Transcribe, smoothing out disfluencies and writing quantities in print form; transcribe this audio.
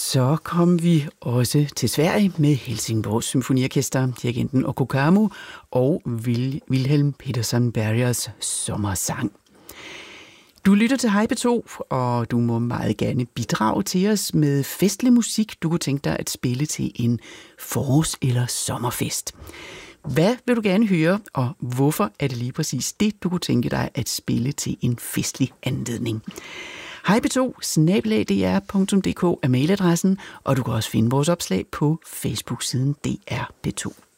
Så kom vi også til Sverige med Helsingborgs Symfoniorkester, dirigenten Okko Kammo og Wilhelm Petersson Bergers sommersang. Du lytter til Hej P2, og du må meget gerne bidrage til os med festlig musik, du kunne tænke dig at spille til en forårs- eller sommerfest. Hvad vil du gerne høre, og hvorfor er det lige præcis det, du kunne tænke dig at spille til en festlig anledning? hejp2@dr.dk er mailadressen, og du kan også finde vores opslag på Facebook-siden DR P2.